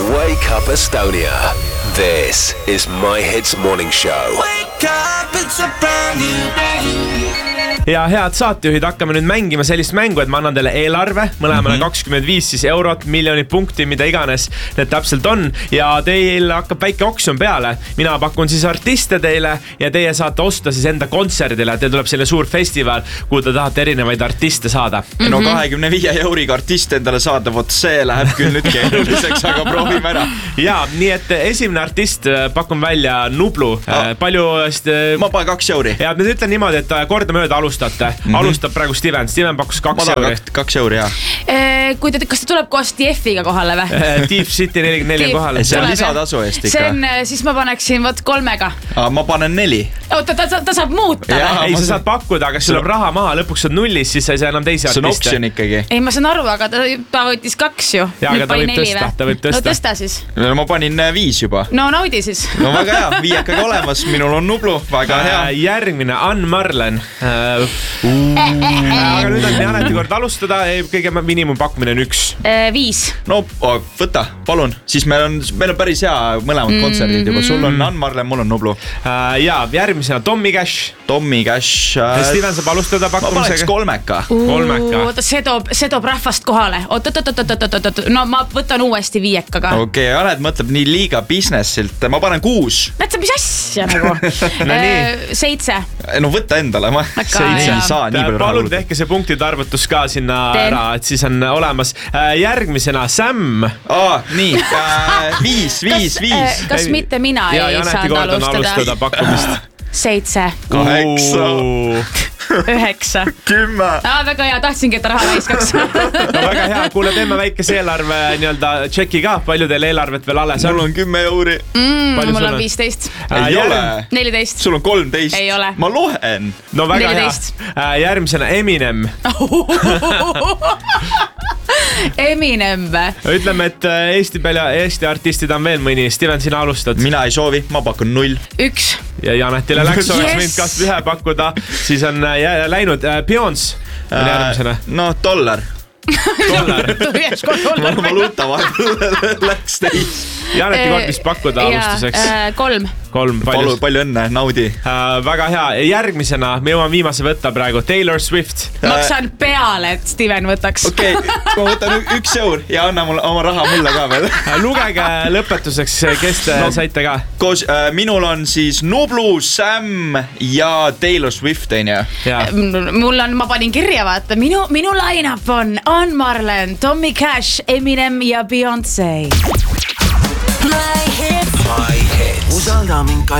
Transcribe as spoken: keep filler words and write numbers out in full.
Wake up Estonia. This is My Hits Morning Show. Wake up, it's a brand new day. Ja head saatejuhid, hakkame nüüd mängima sellist mängu, et ma annan teile eelarve, mõlemale mm-hmm. kakskümmend viis siis eurot, miljonit punkti, mida iganes need täpselt on. Ja teil hakkab väike oksjon peale. Mina pakun siis artiste teile ja teie saate osta siis enda kontserdile. Teil tuleb selline suur festival, kuhu te tahate erinevaid artiste saada. Mm-hmm. No kahekümne viie euriga artist endale saada, vot see läheb küll nüüd keeruliseks, aga proovime ära. Ja, nii et esimene artist pakun välja Nublu. Ah. Palju... Ma panen kaks euri. Ja nüüd ütlen niimoodi, et korda mööda alustate. Mm-hmm. Alustab praegu Steven. Steven pakkus kaks euri. Kaks, kaks euri, jah. E, kui te, kas te tuleb koos D F-iga kohale või? Deep City nelikümmend neli kohale. See on lisatasu eest ikka. See on, siis ma paneksin võt kolmega. Aa, ma panen neli. Oota, ta, ta, ta saab muuta. Ja, ei, sa saad pakkuda, aga sul on raha maha, lõpuks on nullis, siis sa ei saa enam teisi artiste. See on optsioon ikkagi. Ei, ma saan aru, aga ta, ta võttis kaks ju. Ja, aga ta võib tõsta, ta võib tõsta. No tõsta siis. No, ma panin viis juba. No naudi siis. No väga hea, viiekaga olemas, minul on Nublu, väga hea. Järgmine, Ann Marlen. Aga nüüd on Janeti kord alustada, kõige miinimum pakkumine on üks. Viis. No võta, palun. Siis meil on, meil on päris hea mõlemad mm-hmm. kontserdid juba. Sul on Ann Marlen, mul on Nublu. Ja järgmisena Tommy Cash. Tommy Cash. Steven saab alustada pakkumisega. Ma paneks kolmeka. Kolmeka. Oota, see toob, see toob rahvast kohale. Oot, oot, oot, oot, oot, oot. No ma võtan uuesti viiekaga. Okei, okay, Anet mõtleb nii liiga businessilt. Ma panen kuus. Näed sa, mis asja nagu? No nii. Seitse. No võta endale. Ma seitse ei saa nii palju raha. Palun tehke see punktide arvutus ka sinna ära, et siis on olemas. Järgmisena Sam. Aa, nii. Viis, viis, viis. Kas mitte mina ja, ei saanud alustada? alustada pakkumist. Seitse. Kaheksa. Üheksa. Kümme. Ah, väga hea, tahtsingi, et raha laiskaks. No väga hea, kuule, teeme väikese eelarve nii-öelda tšeki ka, palju teil eelarvet veel alles on? Mul on kümme euri. Mm, mul on viisteist. Ei ole. neliteist. Sul on kolmteist. Ei ole. Ma loen. No väga neliteist. Hea. Järgmisena Eminem. Eminem. Ütleme, et Eesti peale, Eesti artistid on veel mõni. Steven, sina alustad. Mina ei soovi, ma pakun null. Üks. Ja Janetile läks, Yes. oleks võinud kas ühe pakkuda. Siis on läinud Beyoncé. Järgmisena. No, dollar. Dollar. Ma valuuta vahepeal läks teis. Janeti kord vist pakkuda alustuseks. Kolm. Kolm, palju, palju õnne, naudi. Uh, väga hea. Järgmisena, me jõuan viimase võtta praegu, Taylor Swift. Maksan peale, et Steven võtaks. Okei, okay, ma võtan üks eur ja anna mul, oma raha mulle ka veel. Lugege lõpetuseks, kes te no, saite ka? Koos, äh, minul on siis Nublu, Sam ja Taylor Swift, on ju? Mul on, ma panin kirja, vaata, minu, minu line-up on Ann Marlen, Tommy Cash, Eminem ja Beyoncé. My Hits. My Hits. Usalda mind ka